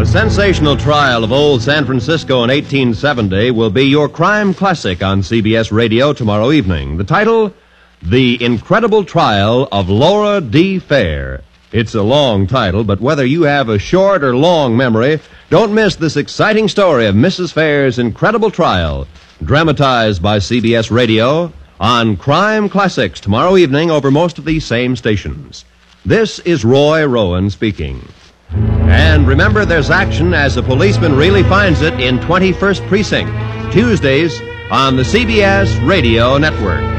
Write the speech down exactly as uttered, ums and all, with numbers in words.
sensational trial of old San Francisco in eighteen seventy will be your crime classic on C B S Radio tomorrow evening. The title, The Incredible Trial of Laura D. Fair. It's a long title, but whether you have a short or long memory, don't miss this exciting story of Missus Fair's incredible trial, dramatized by C B S Radio on Crime Classics tomorrow evening over most of these same stations. This is Roy Rowan speaking. And remember, there's action as a policeman really finds it in twenty-first Precinct, Tuesdays on the C B S Radio Network.